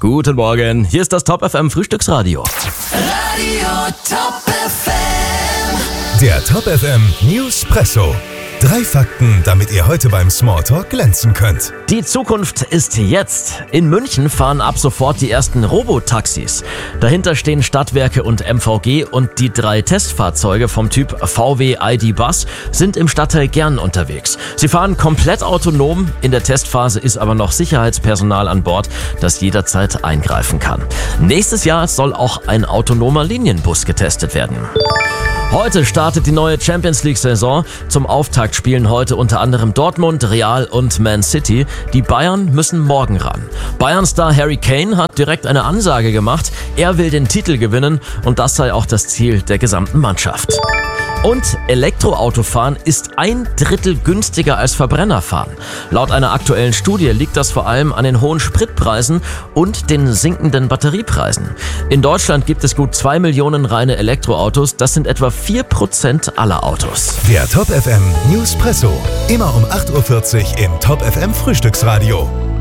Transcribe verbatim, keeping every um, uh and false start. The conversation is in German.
Guten Morgen, hier ist das Top F M Frühstücksradio. Radio Top F M. Der Top F M Newspresso. Drei Fakten, damit ihr heute beim Smalltalk glänzen könnt. Die Zukunft ist jetzt. In München fahren ab sofort die ersten Robotaxis. Dahinter stehen Stadtwerke und M V G und die drei Testfahrzeuge vom Typ V W I D Bus sind im Stadtteil Gern unterwegs. Sie fahren komplett autonom, in der Testphase ist aber noch Sicherheitspersonal an Bord, das jederzeit eingreifen kann. Nächstes Jahr soll auch ein autonomer Linienbus getestet werden. Heute startet die neue Champions-League-Saison. Zum Auftakt spielen heute unter anderem Dortmund, Real und Man City. Die Bayern müssen morgen ran. Bayern-Star Harry Kane hat direkt eine Ansage gemacht. Er will den Titel gewinnen und das sei auch das Ziel der gesamten Mannschaft. Und Elektroautofahren ist ein Drittel günstiger als Verbrennerfahren. Laut einer aktuellen Studie liegt das vor allem an den hohen Spritpreisen und den sinkenden Batteriepreisen. In Deutschland gibt es gut zwei Millionen reine Elektroautos. Das sind etwa vier Prozent aller Autos. Der Top F M Newspresso. Immer um acht Uhr vierzig im Top F M Frühstücksradio.